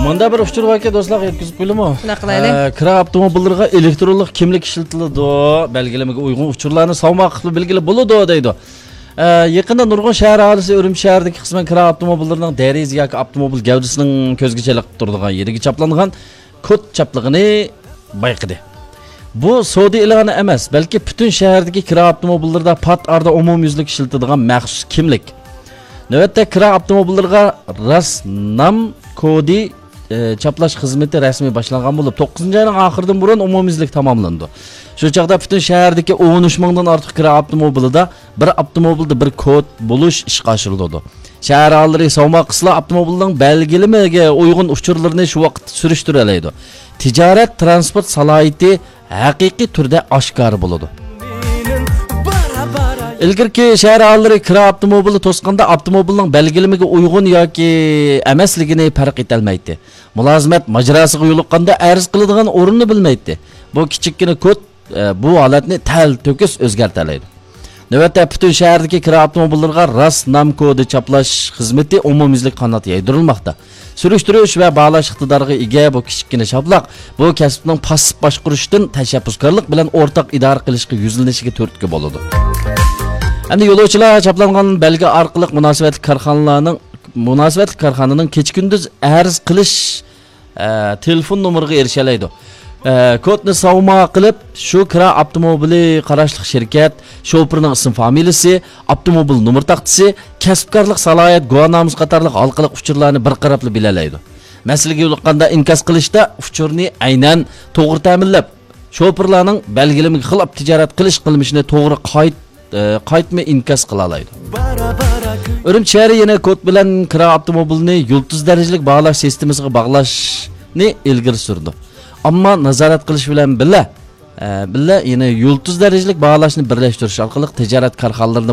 Manda bir uçur vakit dostlar yetkizib qo'yilmi? Kira avtomobillarga elektronlik kimlik ishlatiladi, belgilamega uyg'un uchurlarni salmoq qilib belgilab bo'ladi deydi. Yaqinda Nurg'un shahar aholisi Urumchi shahridagi qisman kira avtomobillarining dariz yoki avtomobil gavdasining ko'zga chaliqib turadigan yeriga chaplangan kod chaplig'ini bayqidi. Bu Saudi e'loni emas, balki butun shahardagi kira avtomobillarda pat arda umumyuzlik ishlatiladigan maxsus kimlik. Navbatda kira avtomobillarga rasnam kodi chaplash xizmati rasmiy boshlangan bo'lib, 9-oyning oxiridan burun umumyuzlik tamomlandi. Shu chaqda butun shahardagi 13 mingdan ortiq kira avtomobilida bir avtomobilda bir kod bo'lish ishga oshirildi. Shahar aholilari savmo qisla avtomobilning belgilamaga uyg'un uchurlarini shu vaqt surishtirib oladi. Tijorat transport salohiyati haqiqiy turda oshkor bo'ladi. Ilgirki shahar aholilari kira avtomobili to'sqanda avtomobilning belgilamaga uyg'un yoki emasligini farq etolmaydi. Mulozimat majrosiga yo'liqqanda arz qiladigan o'rinni bilmaydi. Bu kichikkina kod bu holatni tal to'kis o'zgartiradi. Navbatda butun shahardagi kira avtomobillarga rasnam kodi chaplash xizmati umumyuzlik qanot yaydirilmoqda. Surushtirish va bog'lash iqtidoriga ega bu kichikina shablaq bu kasbning passiv boshqarishdan tashabbuskorlik bilan o'rtaq idora qilishga yuzlanishiga turtki bo'ladi. Endi yo'lovchilar chaplangan belgi orqali munosabatli korxonaning kecha-kunduz arz qilish telefon nomeriga erisha oladi. Kodni savmo qilib, shu kira avtomobili qarashli shirkat, shofirning ism familiyasi, avtomobil nomer taxtasi, kasbkorlik salohiyat guvohnomasi qatorliq halqalik uchurlarni bir qarab bilalaydi. Masalaga yo'liqqanda inkas qilishda uchurni aynan to'g'ri ta'minlab, shofirlarning belgilamaga xilop tijorat qilish qilmishini to'g'ri qaytma inkas qila oladi. Urumchi shahri yana kod bilan kira avtomobilni yulduz darajalik bog'lash sistemasiga bog'lashni ilgari surdi. Ammo nazorat qilish bilan birga yana yulduz darajalik bog'lashni birlashtirish orqali tijorat korxonalarini